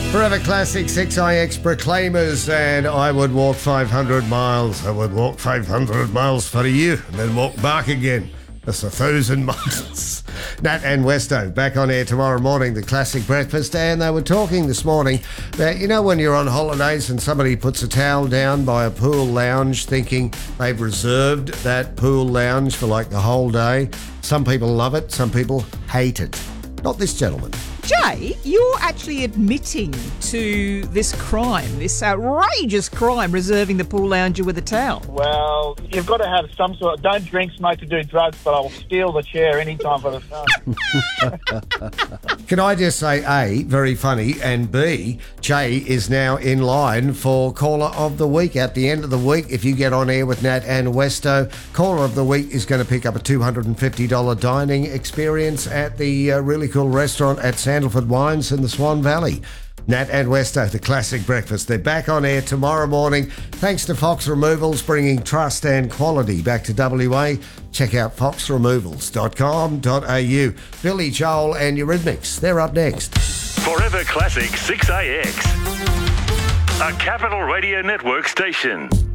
Forever Classic 6IX Proclaimers, and I would walk 500 miles. I would walk 500 miles for you and then walk back again. That's 1,000 miles. Nat and Westo back on air tomorrow morning, the Classic Breakfast, and they were talking this morning that, you know, when you're on holidays and somebody puts a towel down by a pool lounge thinking they've reserved that pool lounge for like the whole day. Some people love it, some people hate it. Not this gentleman. Jay, you're actually admitting to this crime, this outrageous crime, reserving the pool lounger with a towel. Well, you've got to have some sort of... Don't drink, smoke, or do drugs, but I'll steal the chair anytime for the sun. Can I just say, A, very funny, and B, Jay is now in line for Caller of the Week. At the end of the week, if you get on air with Nat and Westo, Caller of the Week is going to pick up a $250 dining experience at the really cool restaurant at Sandalford Wines in the Swan Valley. Nat and Westo, the Classic Breakfast. They're back on air tomorrow morning. Thanks to Fox Removals, bringing trust and quality back to WA. Check out foxremovals.com.au. Billy Joel and Eurythmics, they're up next. Forever Classic 6AX. A Capital Radio Network station.